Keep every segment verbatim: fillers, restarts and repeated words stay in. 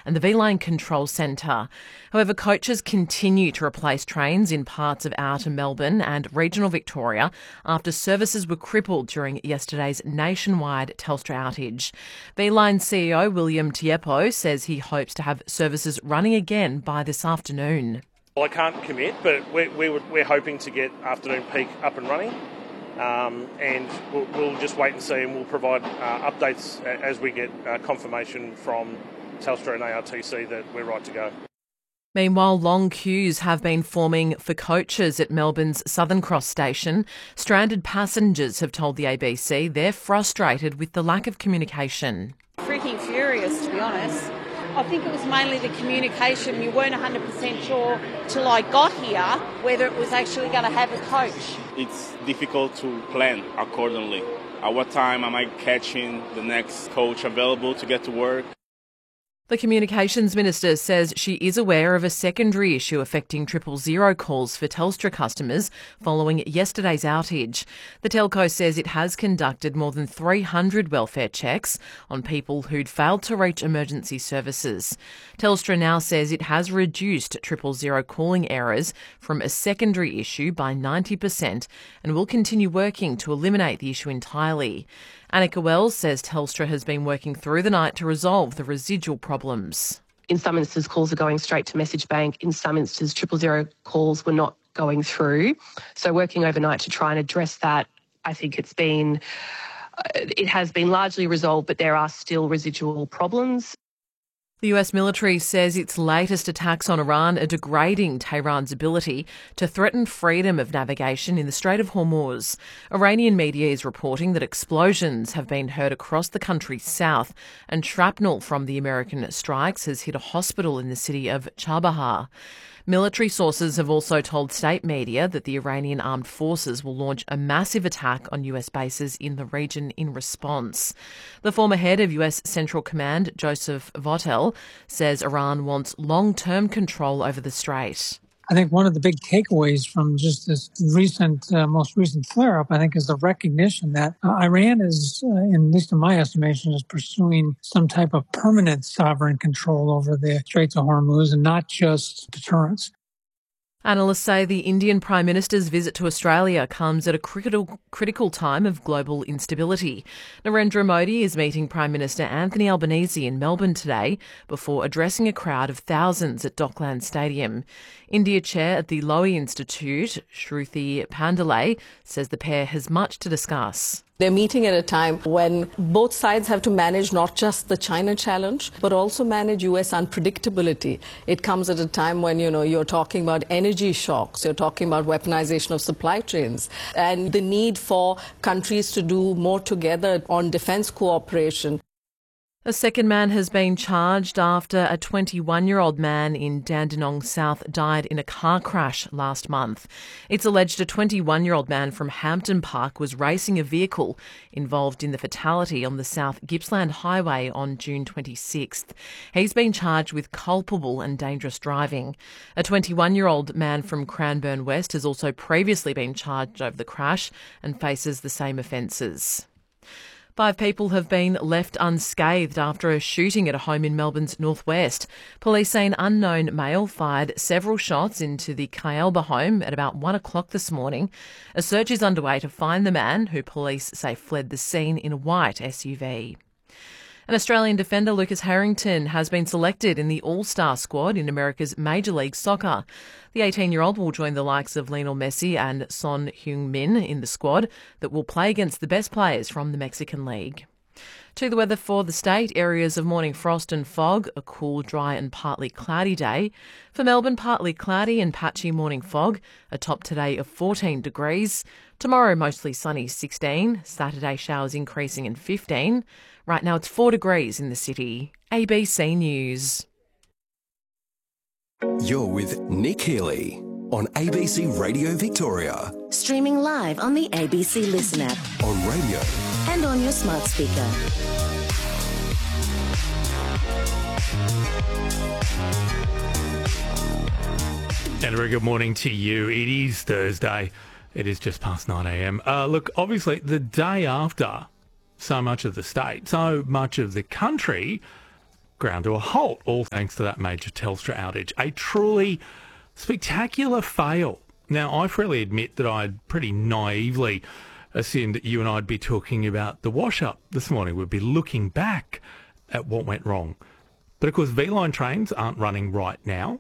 and the V-Line Control Centre. However, coaches continue to replace trains in parts of outer Melbourne and regional Victoria after services were crippled during yesterday's nationwide Telstra outage. V-Line C E O William Tiepo says he hopes to have services running again by this afternoon. Well, I can't commit, but we're, we're, we're hoping to get afternoon peak up and running. Um, and we'll, we'll just wait and see, and we'll provide uh, updates as we get uh, confirmation from Telstra and A R T C that we're right to go. Meanwhile, long queues have been forming for coaches at Melbourne's Southern Cross station. Stranded passengers have told the A B C they're frustrated with the lack of communication. Freaking furious, to be honest. I think it was mainly the communication. You weren't one hundred percent sure till I got here whether it was actually going to have a coach. It's difficult to plan accordingly. At what time am I catching the next coach available to get to work? The Communications Minister says she is aware of a secondary issue affecting triple zero calls for Telstra customers following yesterday's outage. The telco says it has conducted more than three hundred welfare checks on people who'd failed to reach emergency services. Telstra now says it has reduced triple zero calling errors from a secondary issue by ninety percent and will continue working to eliminate the issue entirely. Annika Wells says Telstra has been working through the night to resolve the residual problems. In some instances, calls are going straight to message bank. In some instances, triple zero calls were not going through. So working overnight to try and address that, I think it's been, it has been largely resolved, but there are still residual problems. The U S military says its latest attacks on Iran are degrading Tehran's ability to threaten freedom of navigation in the Strait of Hormuz. Iranian media is reporting that explosions have been heard across the country's south and shrapnel from the American strikes has hit a hospital in the city of Chabahar. Military sources have also told state media that the Iranian armed forces will launch a massive attack on U S bases in the region in response. The former head of U S Central Command, Joseph Votel, says Iran wants long-term control over the strait. I think one of the big takeaways from just this recent, uh, most recent flare-up, I think, is the recognition that uh, Iran is, uh, in, at least in my estimation, is pursuing some type of permanent sovereign control over the Straits of Hormuz and not just deterrence. Analysts say the Indian Prime Minister's visit to Australia comes at a critical critical time of global instability. Narendra Modi is meeting Prime Minister Anthony Albanese in Melbourne today before addressing a crowd of thousands at Docklands Stadium. India Chair at the Lowy Institute, Shruti Pandalay, says the pair has much to discuss. They're meeting at a time when both sides have to manage not just the China challenge, but also manage U S unpredictability. It comes at a time when, you know, you're talking about energy shocks, you're talking about weaponization of supply chains, and the need for countries to do more together on defense cooperation. A second man has been charged after a twenty-one-year-old man in Dandenong South died in a car crash last month. It's alleged a twenty-one-year-old man from Hampton Park was racing a vehicle involved in the fatality on the South Gippsland Highway on June twenty-sixth. He's been charged with culpable and dangerous driving. A twenty-one-year-old man from Cranbourne West has also previously been charged over the crash and faces the same offences. Five people have been left unscathed after a shooting at a home in Melbourne's northwest. Police say an unknown male fired several shots into the Kyalba home at about one o'clock this morning. A search is underway to find the man, who police say fled the scene in a white S U V. An Australian defender, Lucas Harrington, has been selected in the All-Star squad in America's Major League Soccer. The eighteen-year-old will join the likes of Lionel Messi and Son Heung-min in the squad that will play against the best players from the Mexican League. To the weather for the state, areas of morning frost and fog, a cool, dry and partly cloudy day. For Melbourne, partly cloudy and patchy morning fog, a top today of fourteen degrees. Tomorrow, mostly sunny, sixteen. Saturday, showers increasing and fifteen. Right now, it's four degrees in the city. A B C News. You're with Nick Healy on A B C Radio Victoria. Streaming live on the A B C Listen app. On radio. And on your smart speaker. And a very good morning to you. It is Thursday. It is just past nine a.m. Uh, look, obviously, the day after so much of the state, so much of the country ground to a halt, all thanks to that major Telstra outage. A truly spectacular fail. Now, I freely admit that I'd pretty naively assumed that you and I'd be talking about the wash-up this morning. We'd be looking back at what went wrong. But, of course, V-Line trains aren't running right now,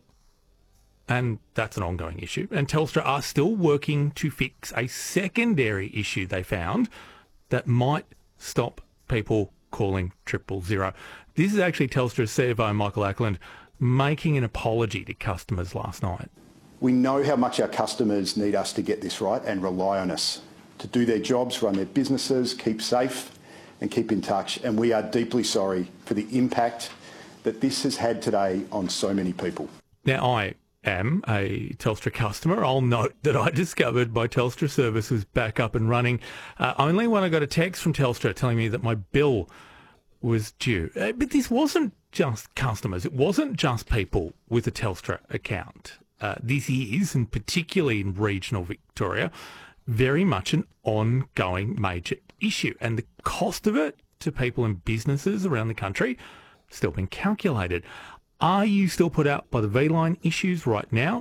and that's an ongoing issue. And Telstra are still working to fix a secondary issue they found that might stop people calling triple zero. This is actually Telstra's C F O, Michael Ackland, making an apology to customers last night. We know how much our customers need us to get this right and rely on us to do their jobs, run their businesses, keep safe and keep in touch. And we are deeply sorry for the impact that this has had today on so many people. Now, I am a Telstra customer. I'll note that I discovered my Telstra service was back up and running uh, only when I got a text from Telstra telling me that my bill was due. Uh, but this wasn't just customers. It wasn't just people with a Telstra account. Uh, this is, and particularly in regional Victoria, very much an ongoing major issue. And the cost of it to people and businesses around the country still being calculated. Are you still put out by the V-Line issues right now?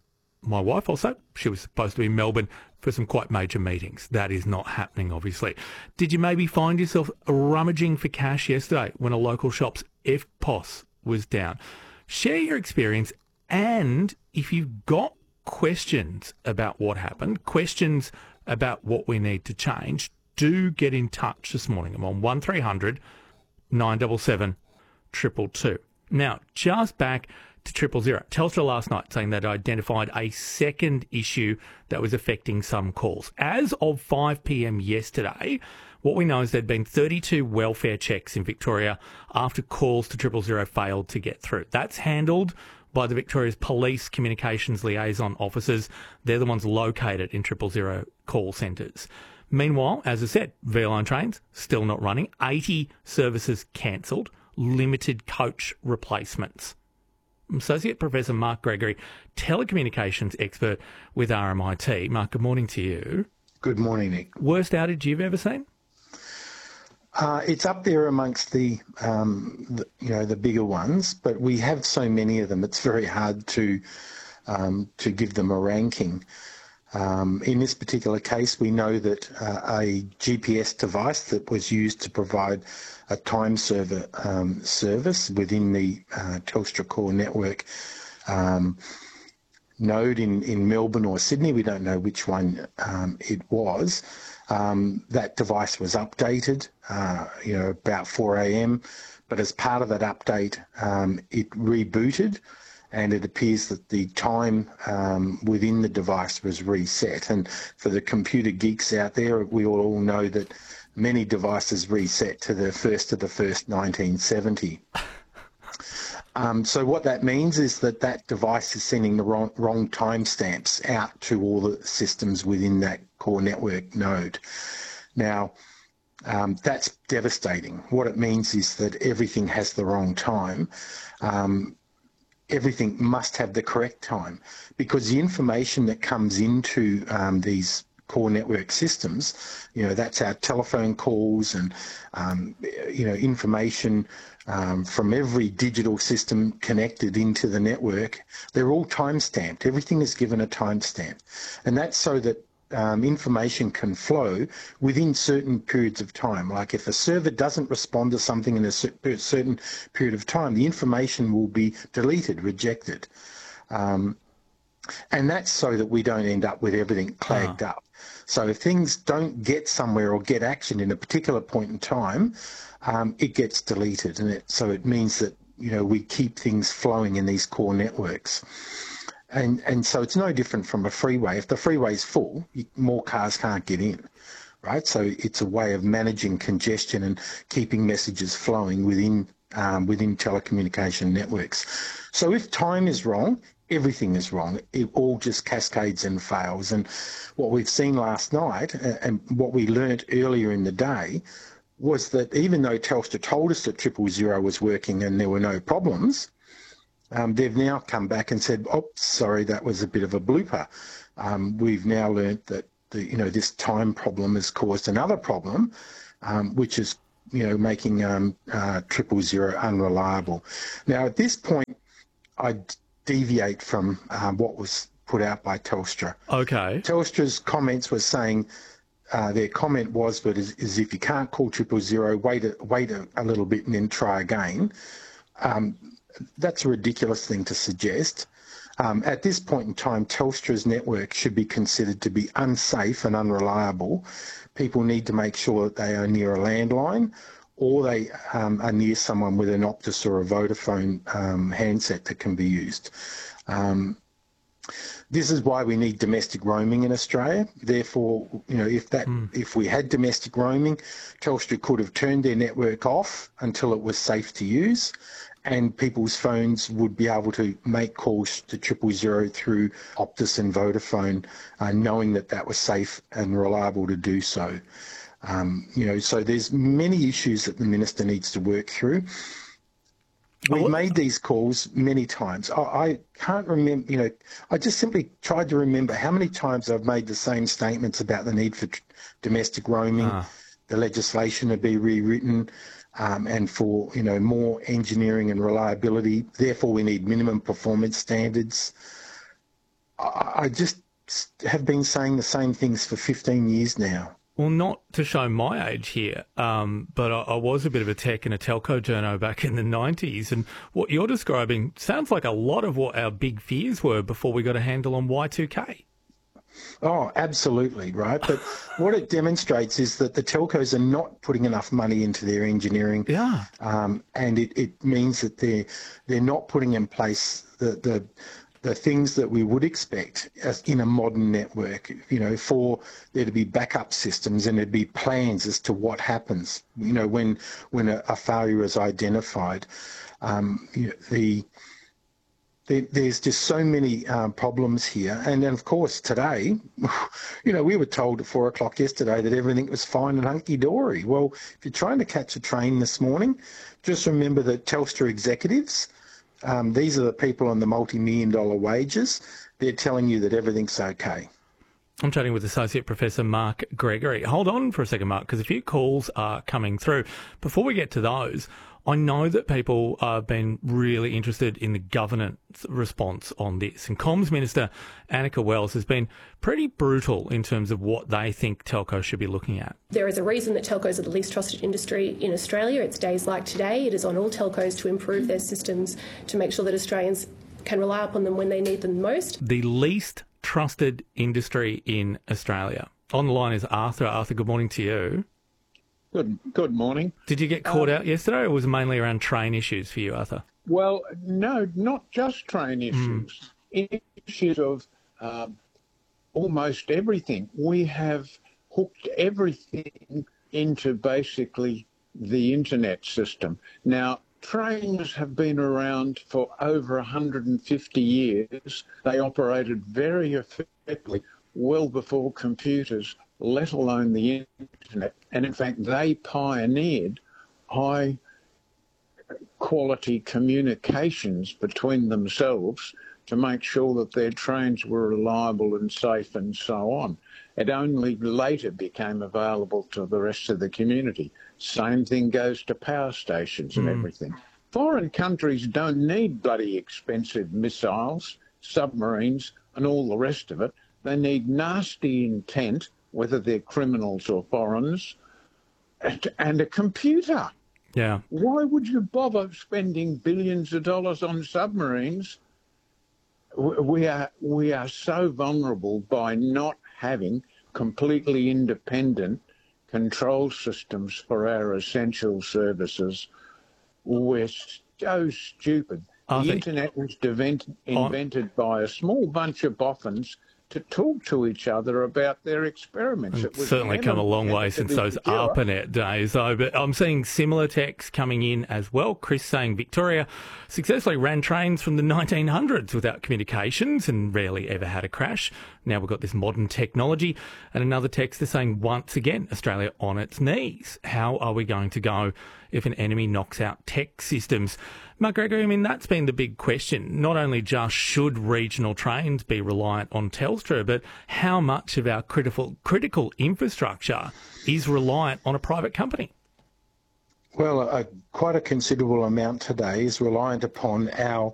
My wife also, she was supposed to be in Melbourne for some quite major meetings. That is not happening, obviously. Did you maybe find yourself rummaging for cash yesterday when a local shop's F P O S was down? Share your experience, and if you've got questions about what happened, questions about what we need to change, do get in touch this morning. I'm on one three hundred nine seven seven two two two. Now, just back to triple zero. Telstra last night saying they'd identified a second issue that was affecting some calls. As of five p.m. yesterday, what we know is there'd been thirty-two welfare checks in Victoria after calls to triple zero failed to get through. That's handled by the Victoria's Police Communications Liaison Officers. They're the ones located in triple zero call centres. Meanwhile, as I said, V-Line trains still not running. eighty services cancelled. Limited coach replacements. Associate Professor Mark Gregory, telecommunications expert with R M I T. Mark, good morning to you. Good morning, Nick. Worst outage you've ever seen? Uh, it's up there amongst the, um, the, you know, the bigger ones, but we have so many of them. It's very hard to um, to give them a ranking. Um, in this particular case, we know that uh, a G P S device that was used to provide a time server um, service within the uh, Telstra core network um, node in, in Melbourne or Sydney, we don't know which one um, it was, um, that device was updated, uh, you know, about four a.m, but as part of that update, um, it rebooted, and it appears that the time um, within the device was reset. And for the computer geeks out there, we all know that many devices reset to the first of the first nineteen seventy. Um, so what that means is that that device is sending the wrong, wrong timestamps out to all the systems within that core network node. Now, um, that's devastating. What it means is that everything has the wrong time. Um, everything must have the correct time, because the information that comes into um, these core network systems, you know, that's our telephone calls and, um, you know, information um, from every digital system connected into the network. They're all time-stamped. Everything is given a timestamp. And that's so that um, information can flow within certain periods of time. Like if a server doesn't respond to something in a certain period of time, the information will be deleted, rejected. Um, and that's so that we don't end up with everything clagged uh-huh. up. So if things don't get somewhere or get action in a particular point in time, um, it gets deleted. And it, so it means that, you know, we keep things flowing in these core networks. And, and so it's no different from a freeway. If the freeway's full, you, more cars can't get in, right? So it's a way of managing congestion and keeping messages flowing within, um, within telecommunication networks. So if time is wrong, everything is wrong. It all just cascades and fails. And what we've seen last night, and what we learnt earlier in the day, was that even though Telstra told us that triple zero was working and there were no problems, um, they've now come back and said, "Oh, sorry, that was a bit of a blooper." Um, we've now learnt that the, you know, this time problem has caused another problem, um, which has you know, making um, uh, triple zero unreliable. Now, at this point, I deviate from um, what was put out by Telstra. Okay. Telstra's comments were saying, uh, their comment was, but is, is if you can't call triple zero, wait a, wait a, a little bit and then try again. Um, that's a ridiculous thing to suggest. Um, at this point in time, Telstra's network should be considered to be unsafe and unreliable. People need to make sure that they are near a landline or they um, are near someone with an Optus or a Vodafone um, handset that can be used. Um, this is why we need domestic roaming in Australia. Therefore, you know, if that mm. if we had domestic roaming, Telstra could have turned their network off until it was safe to use, and people's phones would be able to make calls to triple zero through Optus and Vodafone, uh, knowing that that was safe and reliable to do so. Um, you know, so there's many issues that the minister needs to work through. We've made these calls many times. I, I can't remember, you know, I just simply tried to remember how many times I've made the same statements about the need for tr- domestic roaming, ah. the legislation to be rewritten, um, and for, you know, more engineering and reliability. Therefore, we need minimum performance standards. I, I just have been saying the same things for fifteen years now. Well, not to show my age here, um, but I, I was a bit of a tech and a telco journo back in the nineties, and what you're describing sounds like a lot of what our big fears were before we got a handle on Y two K. Oh, absolutely, right. But what it demonstrates is that the telcos are not putting enough money into their engineering. Yeah. Um, and it, it means that they're, they're not putting in place the, the the things that we would expect as in a modern network, you know, for there to be backup systems and there'd be plans as to what happens, you know, when when a, a failure is identified. Um, you know, the, the there's just so many um, problems here, and then of course today, you know, we were told at four o'clock yesterday that everything was fine and hunky dory. Well, if you're trying to catch a train this morning, just remember that Telstra executives. Um, these are the people on the multi-million dollar wages. They're telling you that everything's okay. I'm chatting with Associate Professor Mark Gregory. Hold on for a second, Mark, because a few calls are coming through. Before we get to those, I know that people have been really interested in the governance response on this. And Comms Minister Annika Wells has been pretty brutal in terms of what they think telco should be looking at. There is a reason that telcos are the least trusted industry in Australia. It's days like today. It is on all telcos to improve their systems to make sure that Australians can rely upon them when they need them most. The least trusted industry in Australia. On the line is Arthur. Arthur, good morning to you. Good good morning. Did you get caught um, out yesterday, or was it mainly around train issues for you, Arthur? Well, no, not just train issues. Mm. Issues of um, almost everything. We have hooked everything into basically the internet system. Now, trains have been around for over one hundred fifty years. They operated very effectively well before computers, let alone the internet. And in fact, they pioneered high quality communications between themselves to make sure that their trains were reliable and safe and so on. It only later became available to the rest of the community. Same thing goes to power stations and mm. everything. Foreign countries don't need bloody expensive missiles, submarines and all the rest of it. They need nasty intent, whether they're criminals or foreigners, and, and a computer. Yeah. Why would you bother spending billions of dollars on submarines? We are we are so vulnerable by not having completely independent control systems for our essential services. We're so stupid. I the internet was invent, invented oh. by a small bunch of boffins to talk to each other about their experiments. It was certainly come a long way since those ARPANET days, though. But I'm seeing similar texts coming in as well. Chris saying Victoria successfully ran trains from the nineteen hundreds without communications and rarely ever had a crash. Now we've got this modern technology. And another text is saying, once again, Australia on its knees. How are we going to go if an enemy knocks out tech systems? Mark Gregory, I mean, that's been the big question. Not only just should regional trains be reliant on Telstra, but how much of our critical critical infrastructure is reliant on a private company? Well, a, quite a considerable amount today is reliant upon our